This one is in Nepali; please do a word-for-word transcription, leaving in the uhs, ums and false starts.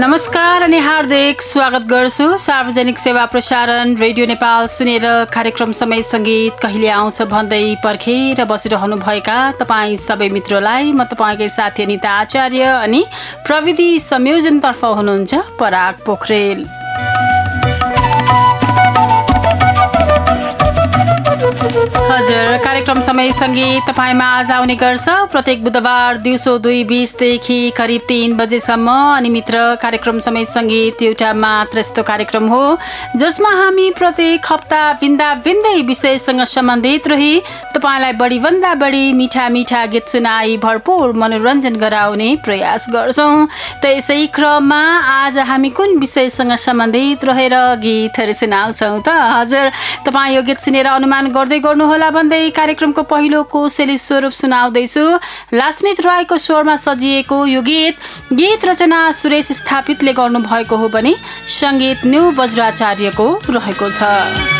नमस्कार अनि हार्दिक स्वागत गर्छु। सार्वजनिक सेवा प्रसारण रेडियो नेपाल सुनेर कार्यक्रम समय संगीत कहिले आउँछ भन्दै पर्खेर बसिरहनु भएका तपाईँ सबै मित्रलाई म तपाईँकै साथी अनिता आचार्य अनि प्रविधि संयोजनतर्फ हुनुहुन्छ पराग पोखरेल। हजुर, कार्यक्रम समय संगीत तपाईमा आज आउने गर्छ प्रत्येक बुधबार दिउँसो दुई बिसदेखि करिब तीन बजेसम्म। अनि मित्र, कार्यक्रम समय संगीत एउटा मात्र यस्तो कार्यक्रम हो जसमा हामी प्रत्येक हप्ता भिन्दा भिन्दै विषयसँग सम्बन्धित रही तपाईँलाई बढीभन्दा बढी मिठा मिठा गीत सुनाई भरपूर मनोरञ्जन गराउने प्रयास गर्छौँ। त्यसै क्रममा आज हामी कुन विषयसँग सम्बन्धित रहेर गीतहरू सुनाउँछौँ त? हजुर, तपाईँ यो गीत सुनेर अनुमान गर्दै गर्नुहोला भन्दै कार्यक्रमको पहिलो कोसेली स्वरूप सुनाउँदैछु। लास्मित रायको स्वरमा सजिएको यो गीत गीत रचना सुरेश स्थापितले गर्नुभएको हो भने सङ्गीत न्यू वज्राचार्यको रहेको छ।